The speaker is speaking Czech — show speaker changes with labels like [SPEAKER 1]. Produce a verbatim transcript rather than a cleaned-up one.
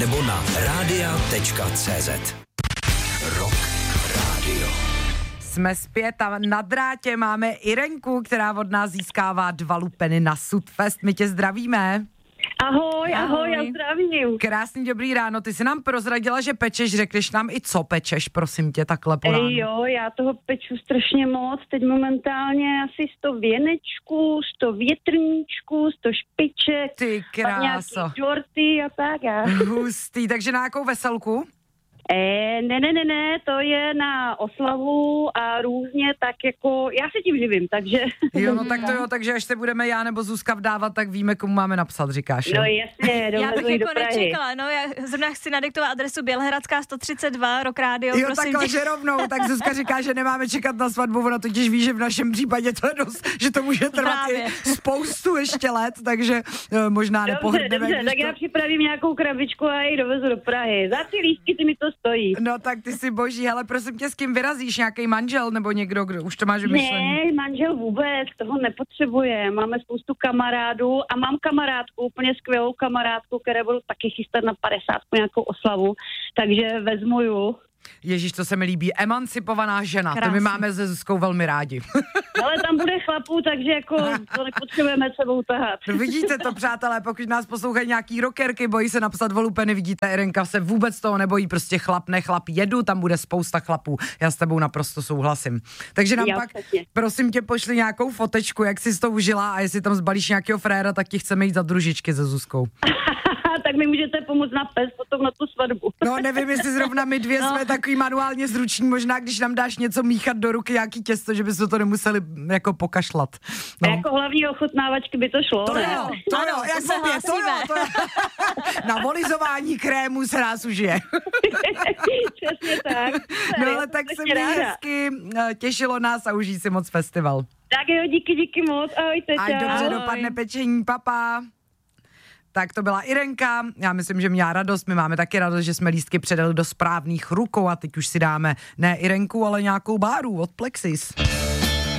[SPEAKER 1] nebo na rádia tečka cé zet. Rock Radio.
[SPEAKER 2] Jsme zpět a na drátě máme Irenku, která od nás získává dva lupeny na Sudfest. My tě zdravíme.
[SPEAKER 3] Ahoj, ahoj, ahoj, já zdravím.
[SPEAKER 2] Krásný dobrý ráno, ty jsi nám prozradila, že pečeš, řekneš nám i co pečeš, prosím tě, takhle po ránu.
[SPEAKER 3] Ej jo, já toho peču strašně moc, teď momentálně asi sto věnečků, sto větrníčků, sto špiček,
[SPEAKER 2] ty kráso.
[SPEAKER 3] Nějaký a tak. A.
[SPEAKER 2] Hustý, takže na jakou veselku?
[SPEAKER 3] E, ne, ne, ne, ne, to je na oslavu a různě tak jako, já se tím živím, takže...
[SPEAKER 2] Jo, no tak to jo, takže až se budeme já nebo Zuzka vdávat, tak víme, komu máme napsat, říkáš, jo?
[SPEAKER 3] No jasně,
[SPEAKER 4] já bych
[SPEAKER 3] do
[SPEAKER 4] jako
[SPEAKER 3] Prahy.
[SPEAKER 4] nečekala, no, já zrovna chci nadiktovat adresu Bělehradská sto třicet dva, Rock Radio,
[SPEAKER 2] jo,
[SPEAKER 4] prosím
[SPEAKER 2] takhle,
[SPEAKER 4] tě.
[SPEAKER 2] že rovnou, tak Zuzka říká, že nemáme čekat na svatbu, ona totiž ví, že v našem případě to je dost, že to může trvat
[SPEAKER 4] Právě.
[SPEAKER 2] i spoustu ještě let, takže uh, možná
[SPEAKER 3] Dobře,
[SPEAKER 2] nepohrdneme.
[SPEAKER 3] dobře, tak
[SPEAKER 2] to...
[SPEAKER 3] já připravím nějakou krabičku a ji dovezu do Prahy. Za ty lístky ty mi to stojí.
[SPEAKER 2] No tak ty jsi boží, hele, prosím tě, s kým vyrazíš, nějaký manžel nebo někdo, kdo už to máš vymyšlený?
[SPEAKER 3] Ne, manžel vůbec, toho nepotřebuje. Máme spoustu kamarádů a mám kamarádku, úplně skvělou kamarádku, které budu taky chystat na padesátku nějakou oslavu, takže vezmu ju.
[SPEAKER 2] Ježíš, to se mi líbí, emancipovaná žena,
[SPEAKER 4] Krásný.
[SPEAKER 2] to my máme se Zuzkou velmi rádi.
[SPEAKER 3] Ale tam bude chlapů, takže jako to nepotřebujeme sebou tahat.
[SPEAKER 2] Vidíte to, přátelé, pokud nás poslouchají nějaký rockerky, bojí se napsat volupeny, vidíte, Irenka se vůbec toho nebojí, prostě chlap, ne chlap, jedu, tam bude spousta chlapů, já s tebou naprosto souhlasím. Takže nám
[SPEAKER 3] Já
[SPEAKER 2] pak,
[SPEAKER 3] přesně.
[SPEAKER 2] prosím tě, pošli nějakou fotečku, jak jsi to užila a jestli tam zbalíš nějakého fréra, tak ti chceme jít za družičky se Zuzkou.
[SPEAKER 3] Tak mi můžete pomoct na pes potom na tu svatbu.
[SPEAKER 2] No nevím, jestli zrovna my dvě no. jsme takový manuálně zruční, možná když nám dáš něco míchat do ruky, nějaký těsto, že bychom to nemuseli jako pokašlat. No.
[SPEAKER 3] A jako hlavní ochutnávačky by to šlo,
[SPEAKER 2] To
[SPEAKER 3] ne?
[SPEAKER 2] jo, to
[SPEAKER 4] Ano,
[SPEAKER 2] jo,
[SPEAKER 4] to
[SPEAKER 2] jak
[SPEAKER 4] se
[SPEAKER 2] to je, to jo,
[SPEAKER 4] hlásíme.
[SPEAKER 2] to jo. Na volizování krému se nás užije.
[SPEAKER 3] Přesně tak.
[SPEAKER 2] No
[SPEAKER 3] Já
[SPEAKER 2] ale
[SPEAKER 3] jsem
[SPEAKER 2] tak se
[SPEAKER 3] strašně
[SPEAKER 2] mi
[SPEAKER 3] ráda.
[SPEAKER 2] hezky, těšilo nás a užij si moc festival.
[SPEAKER 3] Tak jo, díky, díky moc, ahojte,
[SPEAKER 2] Ať
[SPEAKER 3] čau.
[SPEAKER 2] dobře
[SPEAKER 4] Ahoj.
[SPEAKER 2] dopadne pečení, papa. Tak to byla Irenka, já myslím, že měla radost, my máme taky radost, že jsme lístky předali do správných rukou a teď už si dáme ne Irenku, ale nějakou báru od Plexis.